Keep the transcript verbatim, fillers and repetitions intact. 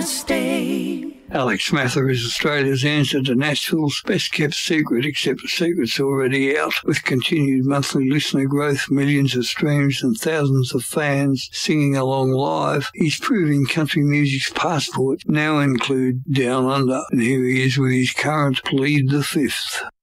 stay. Alex Mather is Australia's answer to Nashville's best-kept secret, except the secret's already out. With continued monthly listener growth, millions of streams and thousands of fans singing along live, he's proving country music's passport now include Down Under. And here he is with his current Plead the Fifth.